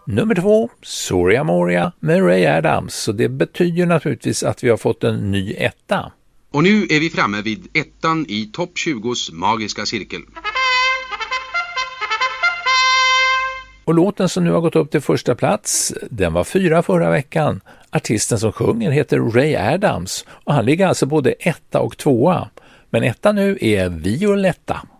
Nummer 2, Soria Moria med Ray Adams. Så det betyder naturligtvis att vi har fått en ny etta. Och nu är vi framme vid ettan i topp 20s magiska cirkel. Och låten som nu har gått upp till första plats, den var 4 förra veckan. Artisten som sjunger heter Ray Adams och han ligger alltså både 1 och 2. Men 1 nu är Violetta.